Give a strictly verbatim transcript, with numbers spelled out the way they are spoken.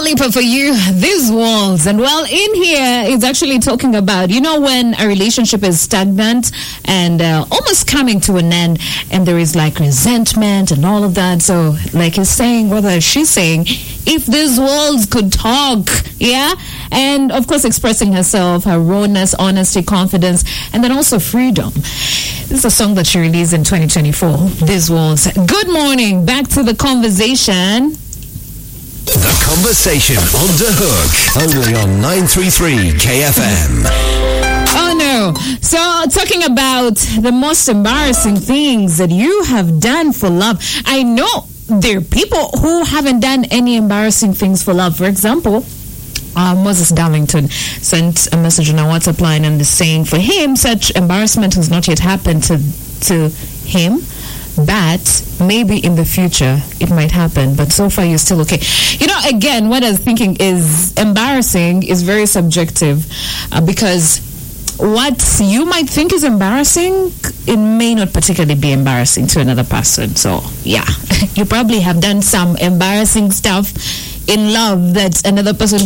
Lipa for you, these walls. And well, in here, it's actually talking about, you know, when a relationship is stagnant and uh, almost coming to an end, and there is like resentment and all of that. So, like he's saying, whether she's saying, if these walls could talk, yeah? And of course, expressing herself, her rawness, honesty, confidence, and then also freedom. This is a song that she released in twenty twenty-four, These Walls. Good morning. Back to the conversation. The Conversation on The Hook, only on nine thirty-three K F M. Oh no. So talking about the most embarrassing things that you have done for love. I know there are people who haven't done any embarrassing things for love. For example, uh, Moses Darlington sent a message on our WhatsApp line and is saying for him, such embarrassment has not yet happened to to him. But maybe in the future it might happen. But so far you're still okay. You know, again, what I was thinking is embarrassing is very subjective uh, because what you might think is embarrassing, it may not particularly be embarrassing to another person. So, yeah, you probably have done some embarrassing stuff in love that another person